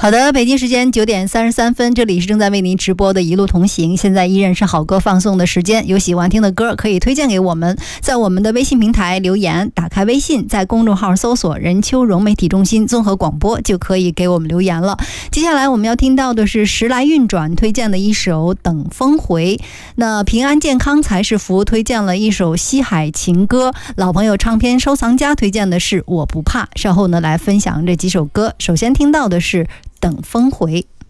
好的，北京时间9点33分，这里是正在为您直播的一路同行，现在依然是好歌放送的时间，有喜欢听的歌可以推荐给我们，在我们的微信平台留言，打开微信，在公众号搜索任秋荣媒体中心综合广播，就可以给我们留言了。接下来我们要听到的是时来运转推荐的一首等风回，那平安健康才是福推荐了一首西海情歌，老朋友唱片收藏家推荐的是我不怕。稍后呢来分享这几首歌，首先听到的是等风回。